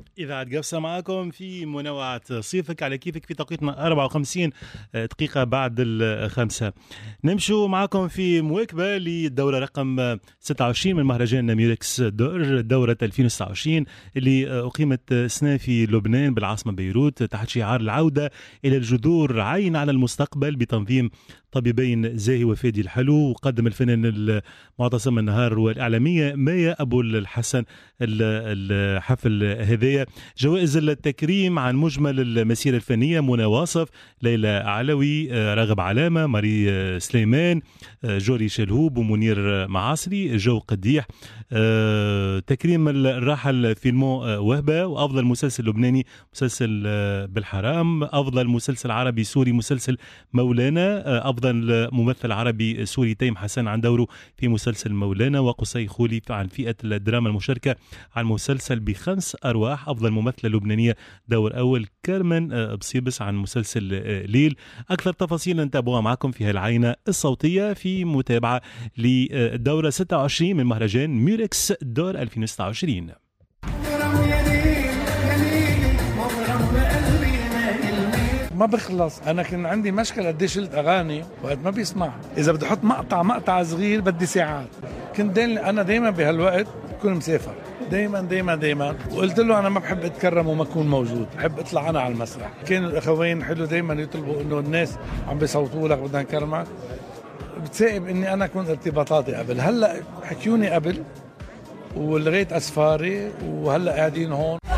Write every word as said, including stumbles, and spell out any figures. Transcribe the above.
إذاعة قفصة معكم في منوعات صيفك على كيفك في توقيتنا أربعة وخمسين دقيقة بعد الخمسة. نمشوا معكم في مواكبة للدورة رقم ستة وعشرين من مهرجان ميوركس دور، دورة ألفين وتسعة وعشرين اللي أقيمت سنة في لبنان بالعاصمة بيروت تحت شعار العودة إلى الجذور عين على المستقبل بتنظيم طبيبين زاهي وفادي الحلو. وقدم الفنان المعتصم النهار والإعلامية مايا أبو الحسن الحفل هذايا. جوائز التكريم عن مجمل المسيرة الفنية: منى واصف، ليلى علوي، راغب علامة، ماري سليمان، جوري شلهوب ومنير معاصري، جو قديح. تكريم الراحل فيلمون وهبة، وأفضل مسلسل لبناني مسلسل بالحرام، أفضل مسلسل عربي سوري مسلسل مولانا، أفضل ممثل عربي سوري تيم حسن عن دوره في مسلسل مولانا، وقصي خولي عن فئة الدراما المشاركة عن مسلسل بخمس أرواح، أفضل ممثلة لبنانية دور أول كارمن بصيبس عن مسلسل ليل. أكثر تفاصيل نتابعها معكم في هالعينة الصوتية في متابعة للدورة ستة وعشرين من مهرجان ميوركس دور ألفين وستة وعشرين. ما بخلص. انا كان عندي مشكله قد ايش شلت اغاني وقت ما بيسمع، اذا بدي احط مقطع مقطع صغير بدي ساعات. كنت دايما انا دايما بهالوقت بكون مسافر دايما دايما دايما، وقلت له انا ما بحب اتكرم وما اكون موجود، بحب اطلع انا على المسرح. كانوا الاخوين حلو دايما يطلبوا انه الناس عم بيصوتوا لك بدنا نكرمك. بتسائب اني انا كنت ارتباطاتي قبل، هلا حكيوني قبل ولغيت اسفاري وهلا قاعدين هون.